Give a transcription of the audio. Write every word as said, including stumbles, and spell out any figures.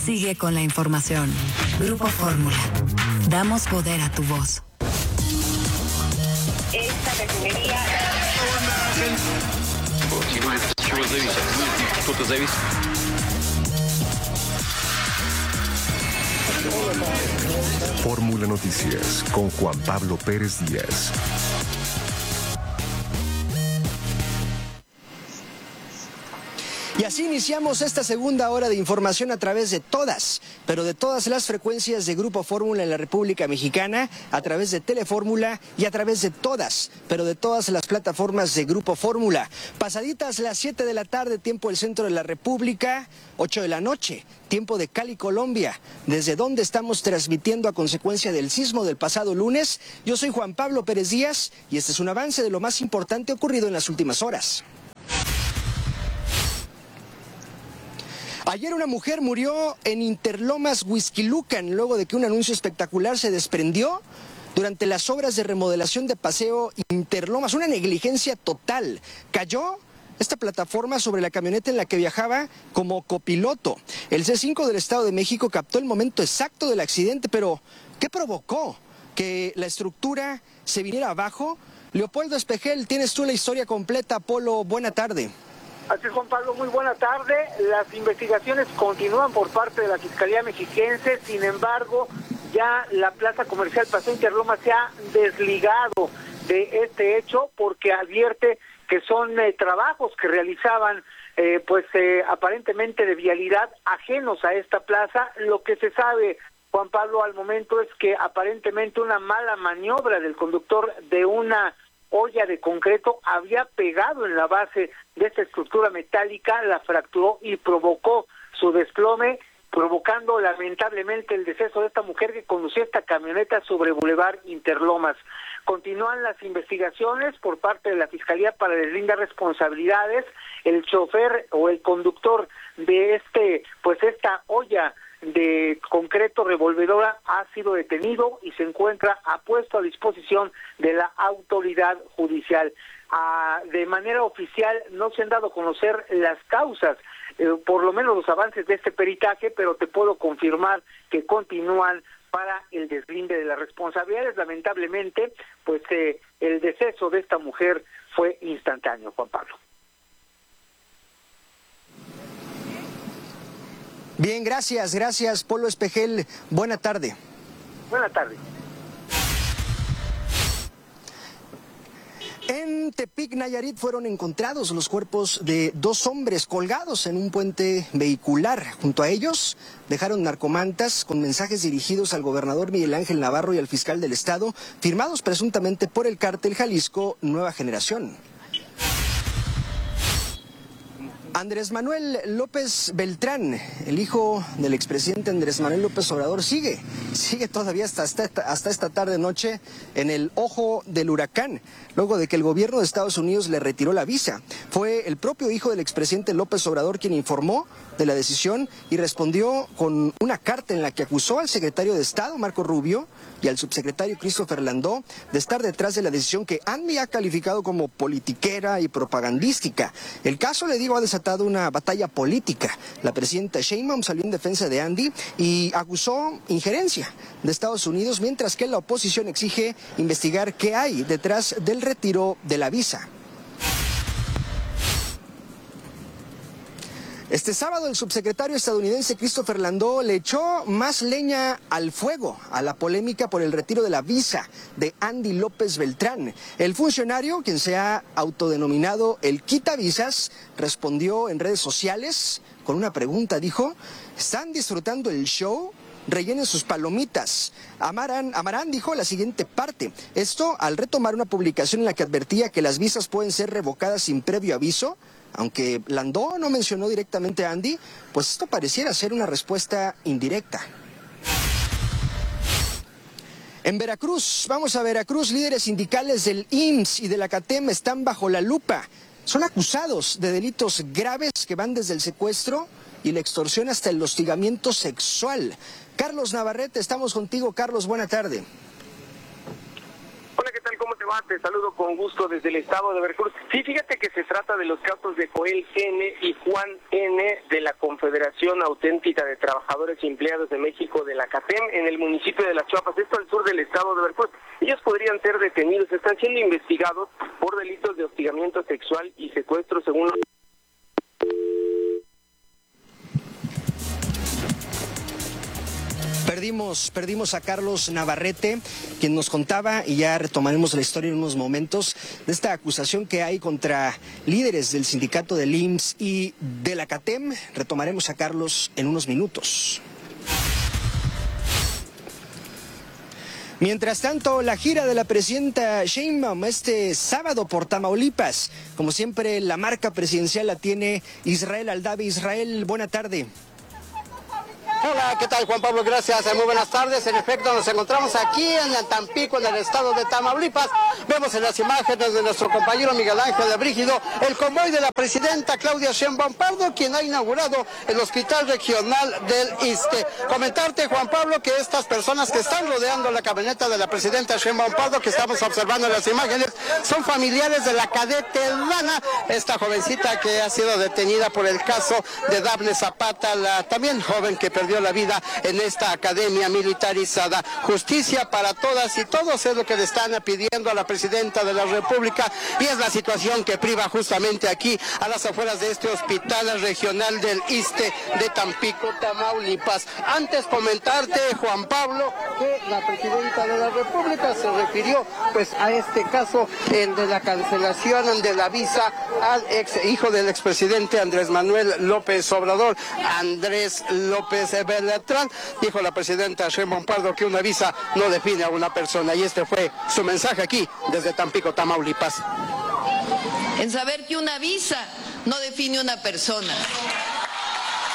Sigue con la información. Grupo Fórmula. Damos poder a tu voz. Esta refinería... Fórmula Noticias con Juan Pablo Pérez Díaz. Y así iniciamos esta segunda hora de información a través de todas, pero de todas las frecuencias de Grupo Fórmula en la República Mexicana, a través de Telefórmula y a través de todas, pero de todas las plataformas de Grupo Fórmula. Pasaditas las siete de la tarde, tiempo del centro de la República, ocho de la noche, tiempo de Cali, Colombia, desde donde estamos transmitiendo a consecuencia del sismo del pasado lunes. Yo soy Juan Pablo Pérez Díaz y este es un avance de lo más importante ocurrido en las últimas horas. Ayer una mujer murió en Interlomas, Huixquilucan, luego de que un anuncio espectacular se desprendió durante las obras de remodelación de Paseo Interlomas. Una negligencia total. Cayó esta plataforma sobre la camioneta en la que viajaba como copiloto. El C cinco del Estado de México captó el momento exacto del accidente, pero ¿qué provocó que la estructura se viniera abajo? Leopoldo Espejel, tienes tú la historia completa. Polo, buena tarde. Así es, Juan Pablo, muy buena tarde. Las investigaciones continúan por parte de la Fiscalía Mexiquense, sin embargo, ya la plaza comercial Paseo Interlomas se ha desligado de este hecho porque advierte que son eh, trabajos que realizaban eh, pues eh, aparentemente de vialidad ajenos a esta plaza. Lo que se sabe, Juan Pablo, al momento es que aparentemente una mala maniobra del conductor de una olla de concreto había pegado en la base de esta estructura metálica, la fracturó y provocó su desplome, provocando lamentablemente el deceso de esta mujer que conducía esta camioneta sobre Boulevard Interlomas. Continúan las investigaciones por parte de la Fiscalía para deslindar responsabilidades. El chofer o el conductor de este, pues esta olla de concreto revolvedora ha sido detenido y se encuentra apuesto a disposición de la autoridad judicial. Ah, de manera oficial no se han dado a conocer las causas, eh, por lo menos los avances de este peritaje, pero te puedo confirmar que continúan para el deslinde de las responsabilidades. Lamentablemente, pues eh, el deceso de esta mujer fue instantáneo, Juan Pablo. Bien, gracias, gracias, Polo Espejel. Buena tarde. Buena tarde. En Tepic, Nayarit, fueron encontrados los cuerpos de dos hombres colgados en un puente vehicular. Junto a ellos dejaron narcomantas con mensajes dirigidos al gobernador Miguel Ángel Navarro y al fiscal del estado, firmados presuntamente por el cártel Jalisco Nueva Generación. Andrés Manuel López Beltrán, el hijo del expresidente Andrés Manuel López Obrador, sigue, sigue todavía hasta, hasta, hasta esta tarde-noche en el ojo del huracán, luego de que el gobierno de Estados Unidos le retiró la visa. Fue el propio hijo del expresidente López Obrador quien informó de la decisión y respondió con una carta en la que acusó al secretario de Estado, Marco Rubio, y al subsecretario Christopher Landó de estar detrás de la decisión que Andy ha calificado como politiquera y propagandística. El caso, le digo, ha desatado una batalla política. La presidenta Sheinbaum salió en defensa de Andy y acusó injerencia de Estados Unidos, mientras que la oposición exige investigar qué hay detrás del retiro de la visa. Este sábado el subsecretario estadounidense Christopher Landó le echó más leña al fuego a la polémica por el retiro de la visa de Andy López Beltrán. El funcionario, quien se ha autodenominado el quitavisas, respondió en redes sociales con una pregunta. Dijo: ¿están disfrutando el show? Rellenen sus palomitas. Amarán, Amarán dijo la siguiente parte. Esto al retomar una publicación en la que advertía que las visas pueden ser revocadas sin previo aviso. Aunque Landó no mencionó directamente a Andy, pues esto pareciera ser una respuesta indirecta. En Veracruz, vamos a Veracruz, líderes sindicales del I M S S y de la CATEM están bajo la lupa. Son acusados de delitos graves que van desde el secuestro y la extorsión hasta el hostigamiento sexual. Carlos Navarrete, estamos contigo. Carlos, buena tarde. Hola, ¿qué tal? ¿Cómo te te va? Te saludo con gusto desde el estado de Veracruz. Sí, fíjate que se trata de los casos de Joel N. y Juan N. de la Confederación Auténtica de Trabajadores y Empleados de México de la CATEM en el municipio de Las Chuapas, esto al sur del estado de Veracruz. Ellos podrían ser detenidos, están siendo investigados por delitos de hostigamiento sexual y secuestro según los... Perdimos, perdimos a Carlos Navarrete, quien nos contaba, y ya retomaremos la historia en unos momentos, de esta acusación que hay contra líderes del sindicato del I M S S y de la CATEM. Retomaremos a Carlos en unos minutos. Mientras tanto, la gira de la presidenta Sheinbaum este sábado por Tamaulipas. Como siempre, la marca presidencial la tiene Israel Aldave. Israel, buena tarde. Hola, ¿qué tal, Juan Pablo? Gracias, muy buenas tardes. En efecto, nos encontramos aquí en Tampico, en el estado de Tamaulipas. Vemos en las imágenes de nuestro compañero Miguel Ángel de Brígido el convoy de la presidenta Claudia Sheinbaum Pardo, quien ha inaugurado el Hospital Regional del Iste. Comentarte, Juan Pablo, que estas personas que están rodeando la camioneta de la presidenta Sheinbaum Pardo, que estamos observando en las imágenes, son familiares de la cadete Lana, esta jovencita que ha sido detenida por el caso de Dafne Zapata, la también joven que perdió la vida en esta academia militarizada. Justicia para todas y todos es lo que le están pidiendo a la presidenta de la República, y es la situación que priva justamente aquí a las afueras de este Hospital Regional del Iste de Tampico, Tamaulipas. Antes comentarte, Juan Pablo, que la presidenta de la República se refirió pues a este caso, el de la cancelación de la visa al ex hijo del expresidente Andrés Manuel López Obrador, Andrés López Beltrán. Dijo la presidenta Sheinbaum Pardo que una visa no define a una persona, y este fue su mensaje aquí desde Tampico, Tamaulipas. En saber que una visa no define una persona.